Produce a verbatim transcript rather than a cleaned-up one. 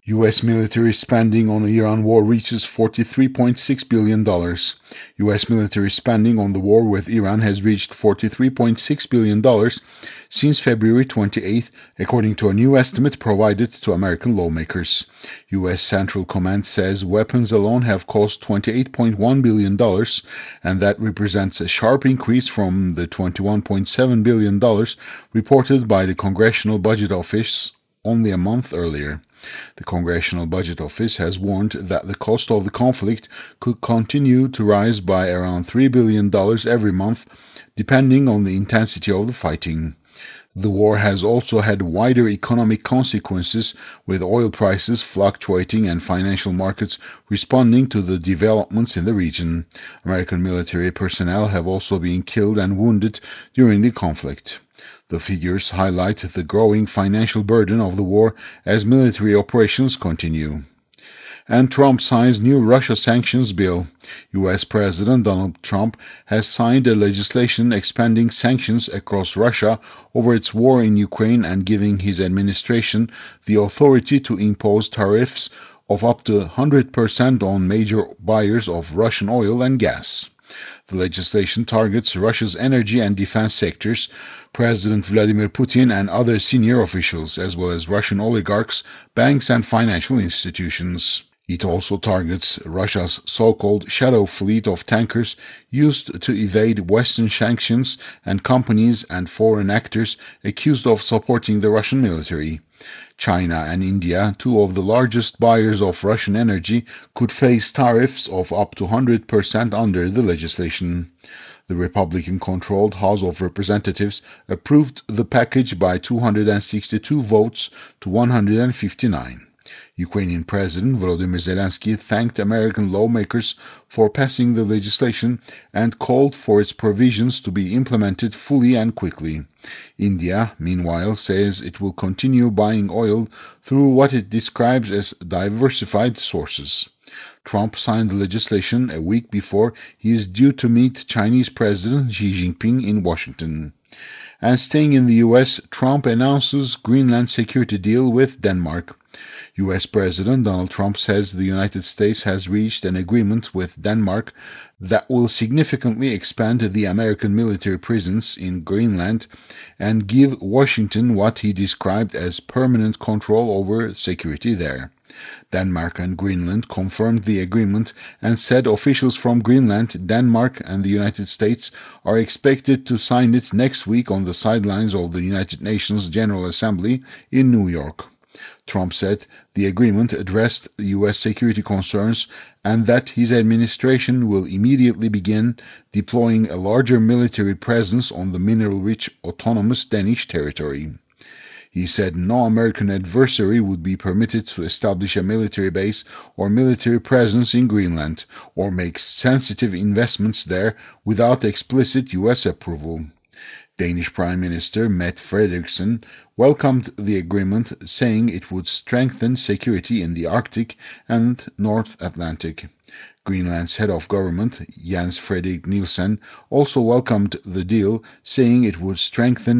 U S military spending on the Iran war reaches forty-three point six billion dollars. U S military spending on the war with Iran has reached forty-three point six billion dollars since February twenty-eighth, according to a new estimate provided to American lawmakers. U S Central Command says weapons alone have cost twenty-eight point one billion dollars, and that represents a sharp increase from the twenty-one point seven billion dollars reported by the Congressional Budget Office only a month earlier. The Congressional Budget Office has warned that the cost of the conflict could continue to rise by around three billion dollars every month, depending on the intensity of the fighting. The war has also had wider economic consequences, with oil prices fluctuating and financial markets responding to the developments in the region. American military personnel have also been killed and wounded during the conflict. The figures highlight the growing financial burden of the war as military operations continue. And Trump signs new Russia sanctions bill. U S President Donald Trump has signed a legislation expanding sanctions across Russia over its war in Ukraine and giving his administration the authority to impose tariffs of up to one hundred percent on major buyers of Russian oil and gas. The legislation targets Russia's energy and defense sectors, President Vladimir Putin and other senior officials, as well as Russian oligarchs, banks, and financial institutions. It also targets Russia's so-called shadow fleet of tankers used to evade Western sanctions and companies and foreign actors accused of supporting the Russian military. China and India, two of the largest buyers of Russian energy, could face tariffs of up to one hundred percent under the legislation. The Republican-controlled House of Representatives approved the package by two hundred sixty-two votes to one hundred fifty-nine. Ukrainian President Volodymyr Zelensky thanked American lawmakers for passing the legislation and called for its provisions to be implemented fully and quickly. India, meanwhile, says it will continue buying oil through what it describes as diversified sources. Trump signed the legislation a week before he is due to meet Chinese President Xi Jinping in Washington. And staying in the U S, Trump announces Greenland security deal with Denmark. U S President Donald Trump says the United States has reached an agreement with Denmark that will significantly expand the American military presence in Greenland and give Washington what he described as permanent control over security there. Denmark and Greenland confirmed the agreement and said officials from Greenland, Denmark, and the United States are expected to sign it next week on the sidelines of the United Nations General Assembly in New York. Trump said the agreement addressed U S security concerns and that his administration will immediately begin deploying a larger military presence on the mineral-rich autonomous Danish territory. He said no American adversary would be permitted to establish a military base or military presence in Greenland or make sensitive investments there without explicit U S approval. Danish Prime Minister Mette Frederiksen welcomed the agreement, saying it would strengthen security in the Arctic and North Atlantic. Greenland's head of government, Jens Frederik Nielsen, also welcomed the deal, saying it would strengthen